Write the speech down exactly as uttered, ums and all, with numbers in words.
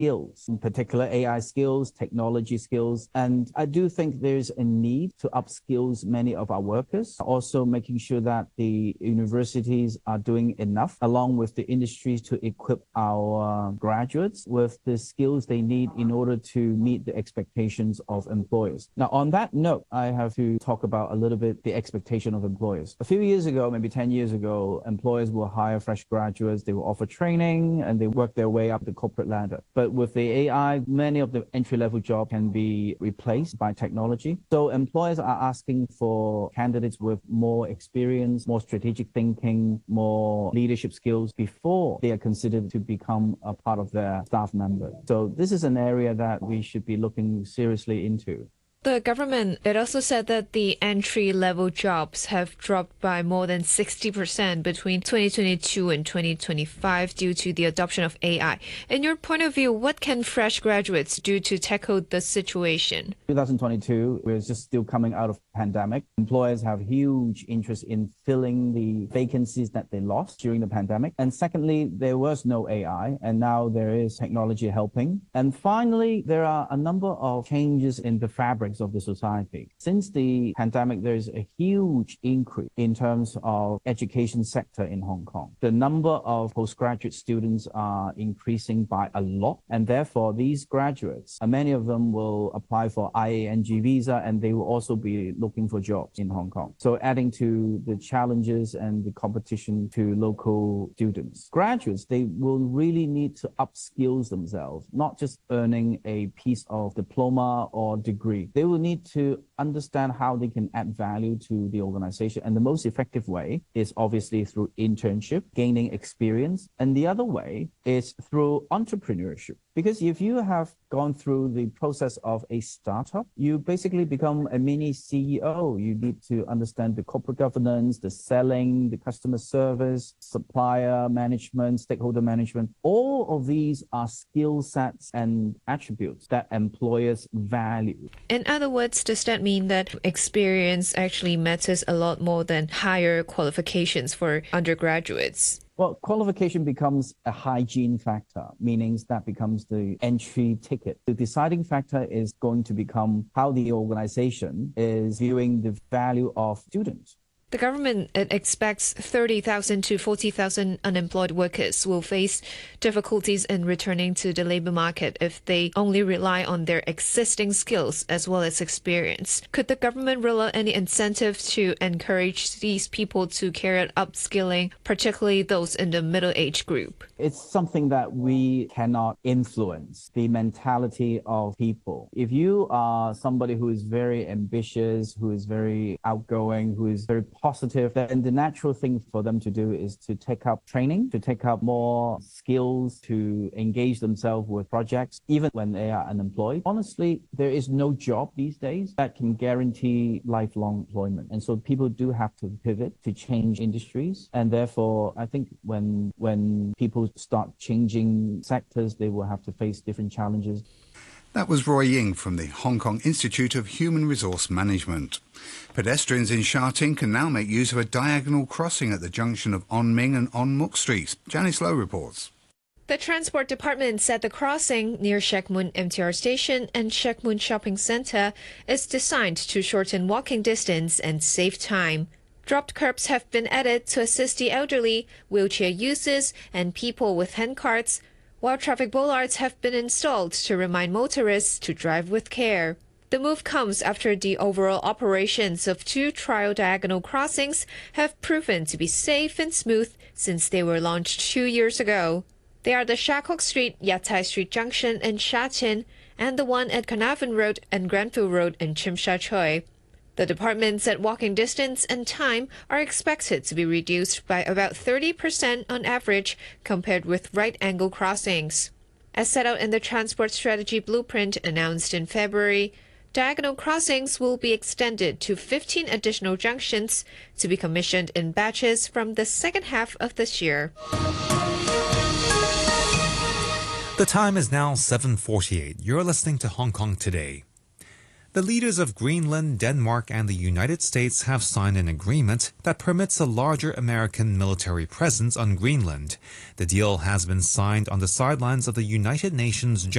skills, in particular A I skills, technology skills. And I do think there's a need to upskill many of our workers, also making sure that the universities are doing enough, along with the industries, to equip our graduates with the skills they need in order to meet the expectations of employers. Now, on that note, I have to talk about a little bit the expectation of employers. A few years ago, maybe ten years ago, employers will hire fresh graduates, they will offer training, and they work their way up the corporate ladder. But with the A I, many of the entry-level jobs can be replaced by technology. So employers are asking for candidates with more experience, more strategic thinking, more leadership skills before they are considered to become a part of their staff member. So this is an area that we should be looking seriously into. The government, it also said that the entry-level jobs have dropped by more than sixty percent between twenty twenty-two and twenty twenty-five due to the adoption of A I. In your point of view, what can fresh graduates do to tackle the situation? twenty twenty-two, we're just still coming out of the pandemic. Employers have huge interest in filling the vacancies that they lost during the pandemic. And secondly, there was no A I, and now there is technology helping. And finally, there are a number of changes in the fabric of the society. Since the pandemic, there is a huge increase in terms of education sector in Hong Kong. The number of postgraduate students are increasing by a lot, and therefore these graduates, many of them will apply for I A N G visa, and they will also be looking for jobs in Hong Kong. So adding to the challenges and the competition to local students. Graduates, they will really need to upskill themselves, not just earning a piece of diploma or degree. They will need to understand how they can add value to the organization. And the most effective way is obviously through internship, gaining experience. And the other way is through entrepreneurship. Because if you have gone through the process of a startup, you basically become a mini C E O. You need to understand the corporate governance, the selling, the customer service, supplier management, stakeholder management. All of these are skill sets and attributes that employers value. In other words, does that mean that experience actually matters a lot more than higher qualifications for undergraduates? Well, qualification becomes a hygiene factor, meaning that becomes the entry ticket. The deciding factor is going to become how the organization is viewing the value of students. The government it expects thirty thousand to forty thousand unemployed workers will face difficulties in returning to the labor market if they only rely on their existing skills as well as experience. Could the government roll out any incentive to encourage these people to carry out upskilling, particularly those in the middle age group? It's something that we cannot influence, the mentality of people. If you are somebody who is very ambitious, who is very outgoing, who is very positive, then the natural thing for them to do is to take up training, to take up more skills, to engage themselves with projects, even when they are unemployed. Honestly, there is no job these days that can guarantee lifelong employment. And so people do have to pivot to change industries. And therefore, I think when when people start changing sectors, they will have to face different challenges. That was Roy Ying from the Hong Kong Institute of Human Resource Management. Pedestrians in Sha Tin can now make use of a diagonal crossing at the junction of On Ming and On Muk Streets. Janice Lowe reports. The Transport Department said the crossing near Shek Mun M T R Station and Shek Mun Shopping Centre is designed to shorten walking distance and save time. Dropped curbs have been added to assist the elderly, wheelchair users, and people with handcarts, while traffic bollards have been installed to remind motorists to drive with care. The move comes after the overall operations of two trial diagonal crossings have proven to be safe and smooth since they were launched two years ago. They are the Sha Kok Street, Yatai Street Junction in Sha Tin, and the one at Carnarvon Road and Granville Road in Tsim Sha Tsui. The department said walking distance and time are expected to be reduced by about thirty percent on average compared with right-angle crossings. As set out in the Transport Strategy Blueprint announced in February, diagonal crossings will be extended to fifteen additional junctions to be commissioned in batches from the second half of this year. The time is now seven forty-eight. You're listening to Hong Kong Today. The leaders of Greenland, Denmark, and the United States have signed an agreement that permits a larger American military presence on Greenland. The deal has been signed on the sidelines of the United Nations